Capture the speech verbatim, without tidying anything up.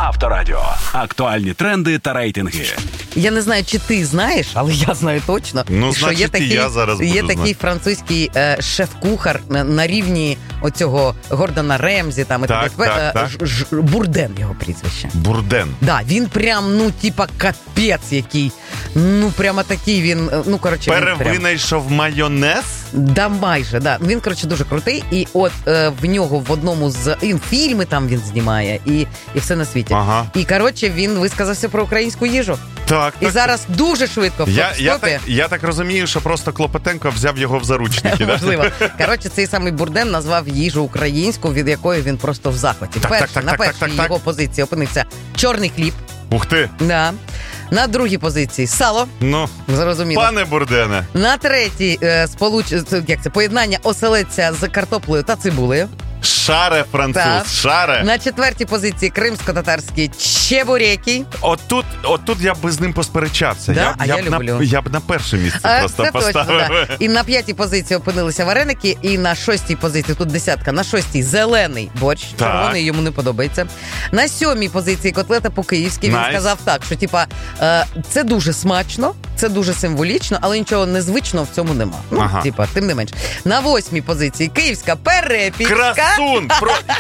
Авторадіо. Актуальні тренди та рейтинги. Я не знаю, чи ти знаєш, але я знаю точно, ну, що є такий, я зараз є буду такий французький е, шеф-кухар на, на рівні оцього Гордона Ремзі, там, і так, так, так, е, так. Ж, Ж, Бурден його прізвище. Бурден. Да, він прям, ну, типа, капець який. Ну, прямо такий він, ну, коротше, перевинайшов прям... майонез? Да, майже, да. Він, коротше, дуже крутий, і от е, в нього в одному з він, фільми там він знімає, і, і все на світі. Ага. І, коротше, він висказався про українську їжу. Так, і так, зараз так. дуже швидко в я, я, так, я так розумію, що просто Клопотенко взяв його в заручники. Можливо. Коротше, цей самий Бурден назвав їжу українську, від якої він просто в захваті. Так, Перший, так, так, на так, першій так, так, його так. позиції опинився чорний хліб. Ух ти! Да. На другій позиції сало. Ну, зрозуміло. Пане Бурдене. На третій е, сполуч... як це, поєднання оселедця з картоплею та цибулею. Шаре, француз, так. шаре. На четвертій позиції кримсько-татарські чебуреки. Отут, отут я б з ним посперечався. Да? Я, а я, я б люблю. На, я б на перше місце а, просто це поставив. Точно, да. І на п'ятій позиції опинилися вареники, і на шостій позиції, тут десятка, на шостій зелений борщ, так. червоний йому не подобається. На сьомій позиції котлета по-київськи. Він Найс. сказав так, що типа е, це дуже смачно, це дуже символічно, але нічого незвичного в цьому нема. Ну, ага. типа, тим не менш. На восьмій позиції київська перепічка. Красун! Про...